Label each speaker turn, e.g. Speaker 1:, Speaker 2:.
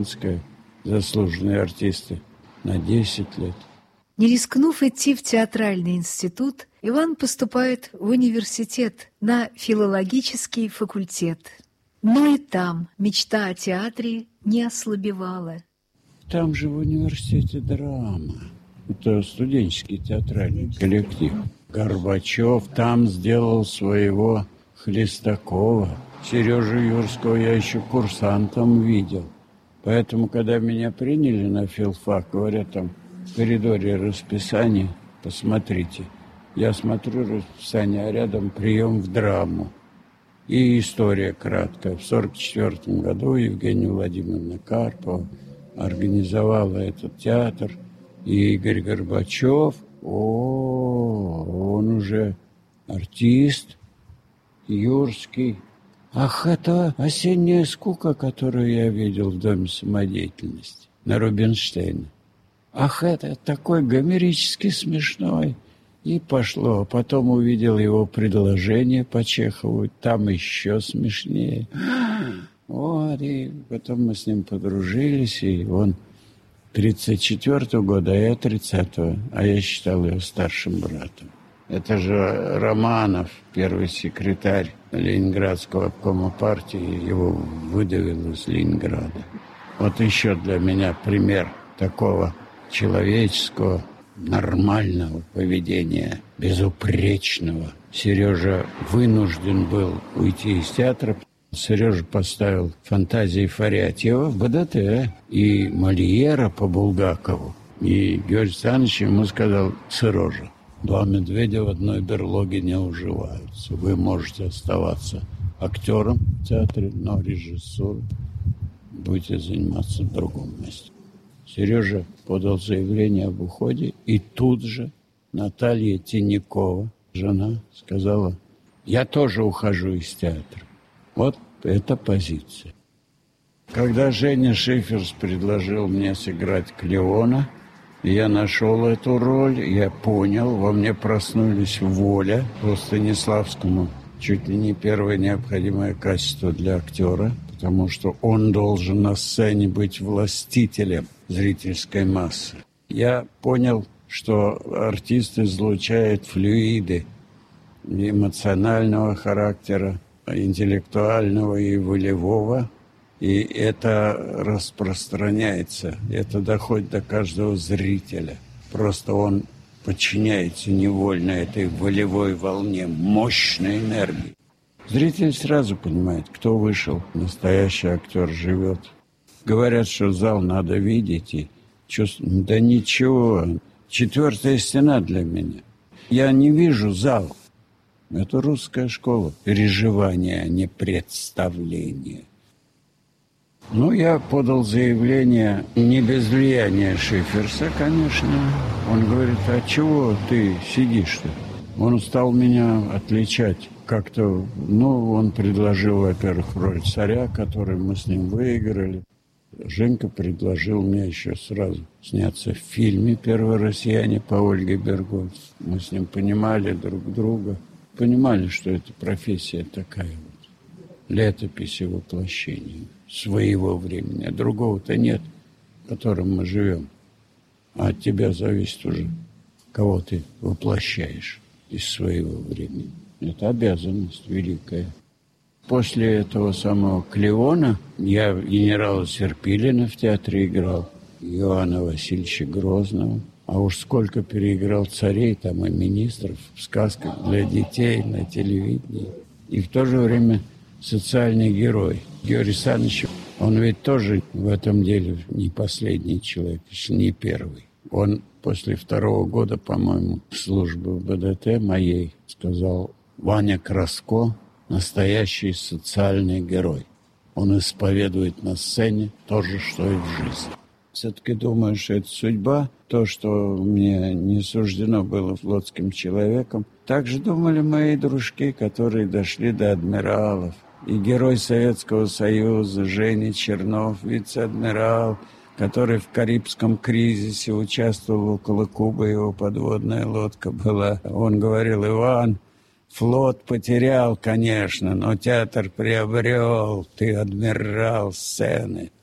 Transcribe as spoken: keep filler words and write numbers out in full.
Speaker 1: заслуженные артисты, на десять лет.
Speaker 2: Не рискнув идти в театральный институт, Иван поступает в университет на филологический факультет. Но и там мечта о театре не ослабевала.
Speaker 1: Там же в университете драма. Это студенческий театральный коллектив. Горбачев там сделал своего Хлестакова. Сережу Юрского я еще курсантом видел. Поэтому, когда меня приняли на филфак, говорят, там в коридоре расписание, посмотрите. Я смотрю расписание, а рядом прием в драму. И история краткая. В сорок четвёртом году Евгения Владимировна Карпова организовала этот театр. И Игорь Горбачев, о, он уже артист, Юрский. Ах, это осенняя скука, которую я видел в Доме самодеятельности на Рубинштейна. Ах, это такой гомерически смешной. И пошло. Потом увидел его предложение по Чехову, там еще смешнее. Вот, и потом мы с ним подружились, и он тридцать четвёртого года, а я тридцатого, а я считал его старшим братом. Это же Романов, первый секретарь Ленинградского обкома партии, его выдавил из Ленинграда. Вот еще для меня пример такого человеческого, нормального поведения, безупречного. Сережа вынужден был уйти из театра. Сережа поставил «Фантазии Фарятьева» в БДТ и Мольера по Булгакову. И Георгий Александрович ему сказал: «Сережа, два медведя в одной берлоге не уживаются. Вы можете оставаться актером в театре, но режиссурой будете заниматься в другом месте». Сережа подал заявление об уходе, и тут же Наталья Тинякова, жена, сказала: «Я тоже ухожу из театра». Вот эта позиция. Когда Женя Шиферс предложил мне сыграть Клеона, я нашел эту роль, я понял, во мне проснулись воля. По Станиславскому чуть ли не первое необходимое качество для актера, потому что он должен на сцене быть властителем зрительской массы. Я понял, что артист излучает флюиды эмоционального характера, интеллектуального и волевого, и это распространяется, это доходит до каждого зрителя. Просто он подчиняется невольно этой волевой волне, мощной энергии. Зритель сразу понимает, кто вышел, настоящий актер живет. Говорят, что зал надо видеть и чувствовать. Да ничего, четвертая стена для меня. Я не вижу зал. Это русская школа переживания, а не представления. Ну, я подал заявление не без влияния Шиферса, конечно. Он говорит: «А чего ты сидишь-то?» Он стал меня отличать как-то. Ну, он предложил, во-первых, роль царя, которую мы с ним выиграли. Женька предложил мне еще сразу сняться в фильме «Первые россияне» по Ольге Берго. Мы с ним понимали друг друга. Понимали, что это профессия такая вот, летопись и воплощение своего времени, а другого-то нет, в котором мы живем. А от тебя зависит уже, кого ты воплощаешь из своего времени. Это обязанность великая. После этого самого Клеона я генерала Серпилина в театре играл, Иоанна Васильевича Грозного. А уж сколько переиграл царей там и министров в сказках для детей на телевидении. И в то же время социальный герой. Георгий Александрович, он ведь тоже в этом деле не последний человек, не первый. Он после второго года, по-моему, службы в БДТ моей сказал: «Ваня Краско – настоящий социальный герой. Он исповедует на сцене то же, что и в жизни». Все-таки думаю, что это судьба, то, что мне не суждено было флотским человеком. Так же думали мои дружки, которые дошли до адмиралов. И герой Советского Союза Женя Чернов, вице-адмирал, который в Карибском кризисе участвовал около Кубы, его подводная лодка была. Он говорил: «Иван, флот потерял, конечно, но театр приобрел, ты адмирал сцены».